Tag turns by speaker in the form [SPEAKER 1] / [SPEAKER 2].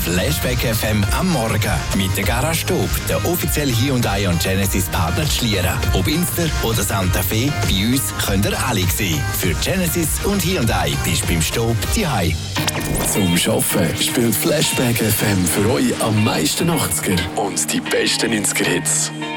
[SPEAKER 1] Flashback FM am Morgen mit der Garage Staub, der offizielle Hyundai und Genesis Partner zu Schlieren. Ob Inster oder Santa Fe, bei uns könnt ihr alle sehen. Für Genesis und Hyundai bist du beim Staub daheim.
[SPEAKER 2] Zum Arbeiten spielt Flashback FM für euch am meisten 80er und die besten 90er-Hits.